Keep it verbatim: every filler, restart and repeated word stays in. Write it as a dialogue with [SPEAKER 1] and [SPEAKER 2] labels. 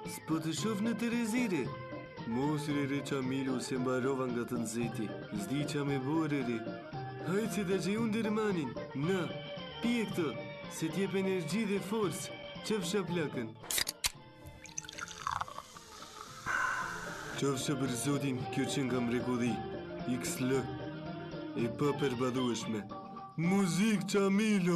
[SPEAKER 1] S'po të shof në Terezire. Mos re re Qamilu se mbarova nga të nxehti. S'di qa me bore re. Hajtë se ta që unë dërmanin. Na, pije këto, se t'jep energji dhe forcë. Qëfsha plakën. Qofsha për zotin, kjo që nga mrekulli. X L. E pa përbadhueshme. Muzik Qamilo.